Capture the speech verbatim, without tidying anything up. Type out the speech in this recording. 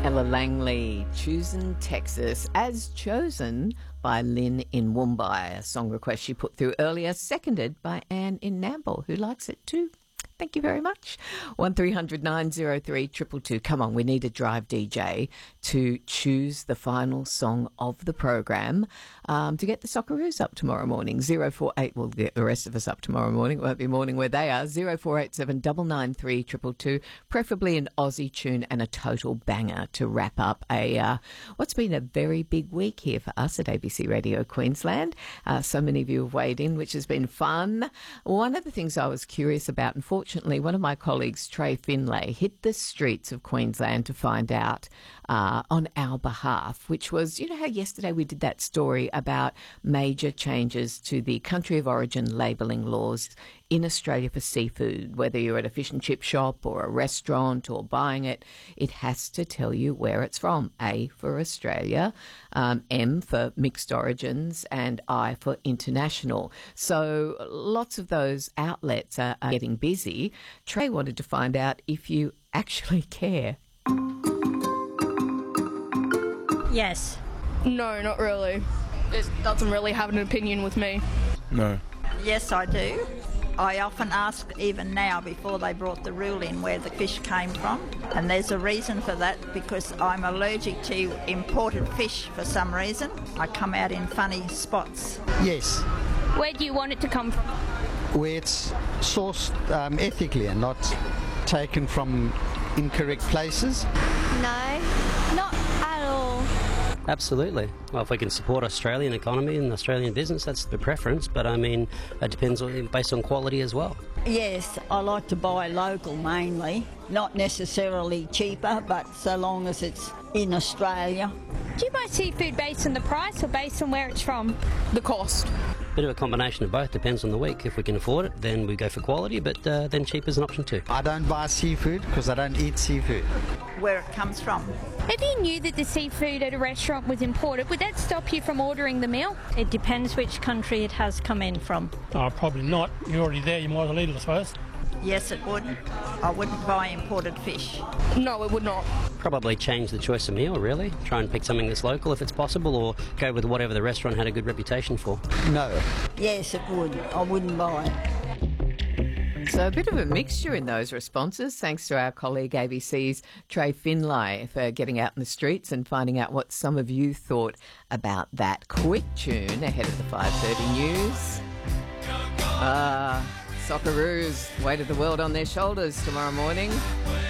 Ella Langley, Chosen, Texas, as chosen by Lynn in Mumbai, a song request she put through earlier, seconded by Anne in Nambour, who likes it too. Thank you very much. one three hundred nine oh three two two two. Come on, we need a drive D J to choose the final song of the program um, to get the Socceroos up tomorrow morning. zero four eight, we'll get the rest of us up tomorrow morning. It won't be morning where they are. zero four eight seven nine nine three two two two. Preferably an Aussie tune and a total banger to wrap up a uh, what's been a very big week here for us at A B C Radio Queensland. Uh, so many of you have weighed in, which has been fun. One of the things I was curious about, unfortunately, one of my colleagues, Trey Finlay, hit the streets of Queensland to find out uh, on our behalf, which was, you know how yesterday we did that story about major changes to the country of origin labelling laws in Australia for seafood, whether you're at a fish and chip shop or a restaurant or buying it, it has to tell you where it's from. A for Australia, um, M for mixed origins, and I for international. So lots of those outlets are, are getting busy. Trey wanted to find out if you actually care. Yes. No, not really. It doesn't really have an opinion with me. No. Yes, I do. I often ask, even now, before they brought the rule in, where the fish came from. And there's a reason for that, because I'm allergic to imported fish for some reason. I come out in funny spots. Yes, Where do you want it to come from? where it's sourced um, ethically and not taken from incorrect places. No, not at all. Absolutely. Well, if we can support Australian economy and Australian business, that's the preference. But I mean, it depends on, based on quality as well. Yes, I like to buy local mainly, not necessarily cheaper, but so long as it's in Australia. Do you buy seafood based on the price or based on where it's from? The cost. Bit of a combination of both, depends on the week. If we can afford it, then we go for quality, but uh, then cheap is an option too. I don't buy seafood because I don't eat seafood. Where it comes from. If you knew that the seafood at a restaurant was imported, would that stop you from ordering the meal? It depends which country it has come in from. Oh, probably not. You're already there, you might as well eat it, I suppose. Yes, it would. I wouldn't buy imported fish. No, it would not. Probably change the choice of meal, really. Try and pick something that's local if it's possible, or go with whatever the restaurant had a good reputation for. No. Yes, it would. I wouldn't buy it. So a bit of a mixture in those responses, thanks to our colleague A B C's Trey Finlay for getting out in the streets and finding out what some of you thought about that. Quick tune ahead of the five thirty news. Ah, Socceroos, weight of the world on their shoulders tomorrow morning.